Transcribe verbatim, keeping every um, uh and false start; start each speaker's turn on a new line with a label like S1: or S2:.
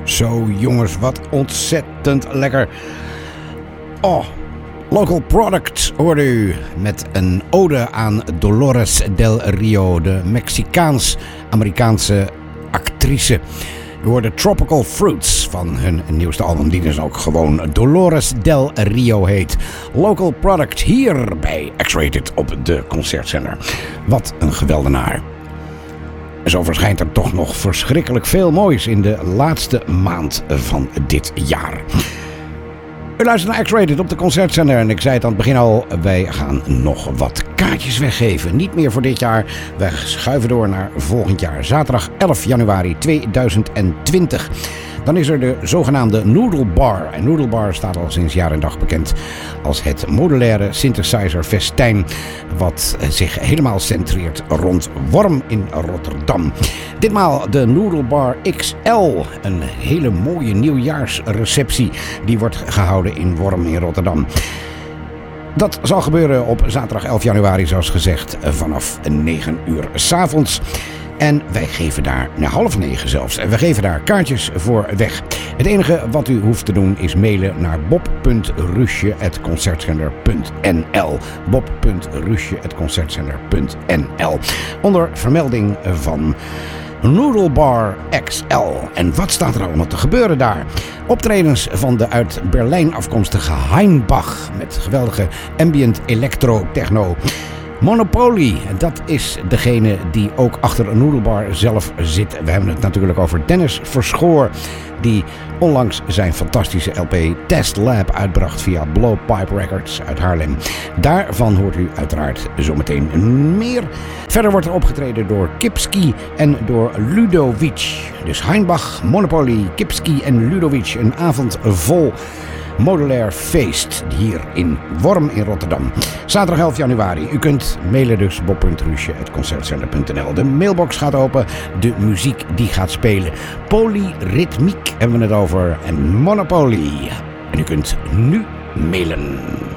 S1: Zo jongens, wat ontzettend lekker. Oh, Local Product hoorde u met een ode aan Dolores del Rio, de Mexicaans-Amerikaanse actrice. U hoorde Tropical Fruits van hun nieuwste album, die dus ook gewoon Dolores del Rio heet. Local Product hier bij X-Rated op de Concertzender. Wat een geweldenaar. En zo verschijnt er toch nog verschrikkelijk veel moois in de laatste maand van dit jaar. U luistert naar X-Rated op de Concertzender en ik zei het aan het begin al, wij gaan nog wat kaartjes weggeven. Niet meer voor dit jaar, wij schuiven door naar volgend jaar. Zaterdag elf januari tweeduizend twintig. Dan is er de zogenaamde Noodle Bar. En Noodle Bar staat al sinds jaar en dag bekend als het modulaire synthesizer festijn, wat zich helemaal centreert rond Worm in Rotterdam. Ditmaal de Noodle Bar X L, een hele mooie nieuwjaarsreceptie die wordt gehouden in Worm in Rotterdam. Dat zal gebeuren op zaterdag elf januari, zoals gezegd, vanaf negen uur 's avonds. En wij geven daar, nou half negen zelfs, en we geven daar kaartjes voor weg. Het enige wat u hoeft te doen is mailen naar bob punt rusje at concertzender punt n l. bob punt rusje at concertzender punt n l. Onder vermelding van Noodle Bar X L. En wat staat er allemaal te gebeuren daar? Optredens van de uit Berlijn afkomstige Heinbach met geweldige ambient electro-techno. Monopoly, dat is degene die ook achter een Noodle Bar zelf zit. We hebben het natuurlijk over Dennis Verschoor, die onlangs zijn fantastische L P Test Lab uitbracht via Blowpipe Records uit Haarlem. Daarvan hoort u uiteraard zometeen meer. Verder wordt er opgetreden door Kipski en door Ludovic. Dus Heinbach, Monopoly, Kipski en Ludovic. Een avond vol modulair feest hier in Worm in Rotterdam. Zaterdag elf januari. U kunt mailen dus bob punt rusje at concertzender punt n l. De mailbox gaat open. De muziek die gaat spelen. Polyrythmiek hebben we het over. En Monopoly. En u kunt nu mailen.